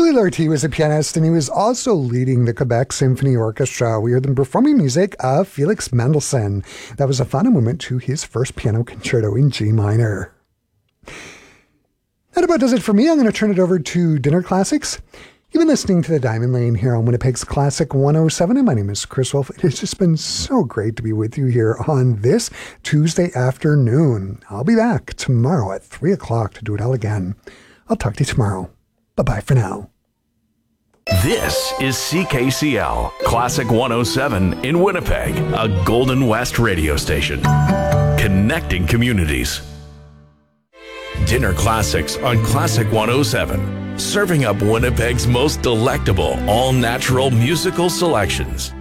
Louis Lortie was a pianist, and he was also leading the Quebec Symphony Orchestra. We heard them performing music of Felix Mendelssohn. That was a final movement to his first piano concerto in G minor. That about does it for me. I'm going to turn it over to Dinner Classics. You've been listening to The Diamond Lane here on Winnipeg's Classic 107, and my name is Chris Wolf. It has just been so great to be with you here on this Tuesday afternoon. I'll be back tomorrow at 3 o'clock to do it all again. I'll talk to you tomorrow. Bye-bye for now. This is CKCL Classic 107 in Winnipeg, a Golden West radio station. Connecting communities. Dinner Classics on Classic 107. Serving up Winnipeg's most delectable all-natural musical selections.